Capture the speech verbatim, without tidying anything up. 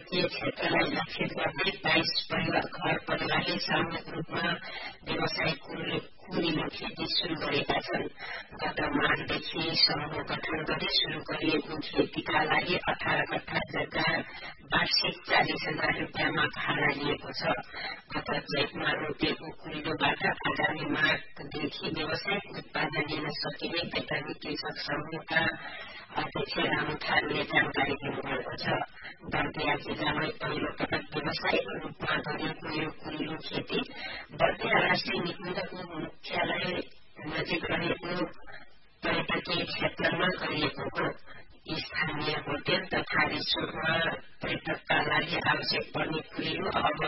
पर्यटकीय क्षेत्रलाई लक्षित गर्दै बाइस परिवार घर परिवारले सामूहिक रूपमा व्यावसायिक कुरिलो खेती शुरू गरेका छन्। गत मार्चदेखि समूह गठन गरी शुरू गरिएको खेतीका लागि अठार कट्ठा जग्गा वार्षिक चालिस हजार रुपियाँमा भाडा लिएको छ। गत चैतमा रोपिएको कुरिलोबाट आगामी माघदेखि व्यावसायिक उत्पादन लिन सकिने बेतनी कृषक समूहका अध्यक्ष रामु थारूले जानकारी दिनुभएको छ। बर्दिया जिल्लामै पहिलो पटक व्यावसायिक रूपमा गरिएको यो कुरिलो खेती बर्दिया राष्ट्रिय निकुञ्जको मुख्यालय नजिक रहेको पर्यटकीय क्षेत्रमा गरिएको हो। स्थानीय होटल तथा रिसोर्टमा पर्यटकका लागि आवश्यक पर्ने कुरिलो अब